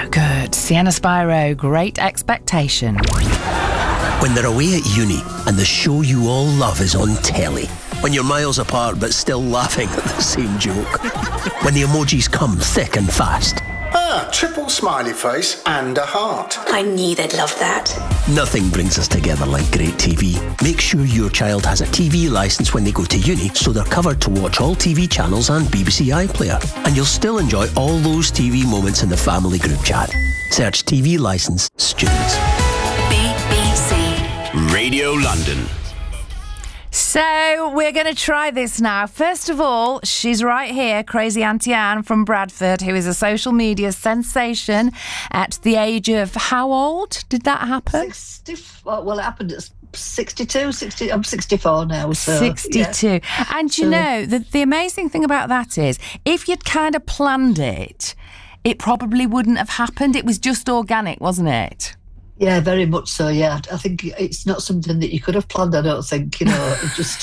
So good. Sienna Spyro, Great Expectation. When they're away at uni and the show you all love is on telly. When you're miles apart but still laughing at the same joke. When the emojis come thick and fast. Triple smiley face and a heart. I knew they'd love that. Nothing brings us together like great TV. Make sure your child has a TV licence when they go to uni so they're covered to watch all TV channels and BBC iPlayer. And you'll still enjoy all those TV moments in the family group chat. Search TV licence students. BBC Radio London. So we're going to try this now. First of all, she's right here, Crazy Auntie Anne from Bradford, who is a social media sensation at the age of how old did that happen? Well, it happened at 62, 60. I'm 64 now. So, 62. Yeah. And you know, the amazing thing about that is, if you'd kind of planned it, it probably wouldn't have happened. It was just organic, wasn't it? Yeah, very much so, yeah. I think it's not something that you could have planned, I don't think, it just